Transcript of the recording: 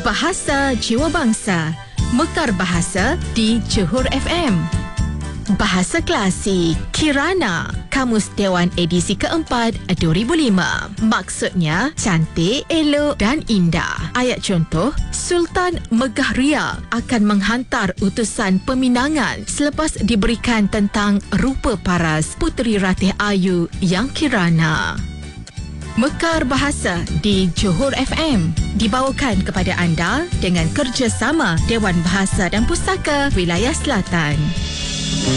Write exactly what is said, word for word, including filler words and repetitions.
Bahasa Jiwa Bangsa, Mekar Bahasa di Johor F M. Bahasa Klasik, Kirana, Kamus Dewan edisi keempat dua ribu lima. Maksudnya, cantik, elok dan indah. Ayat contoh, Sultan Megah Ria akan menghantar utusan peminangan selepas diberikan tentang rupa paras Puteri Ratih Ayu yang kirana. Mekar Bahasa di Johor F M dibawakan kepada anda dengan kerjasama Dewan Bahasa dan Pustaka Wilayah Selatan.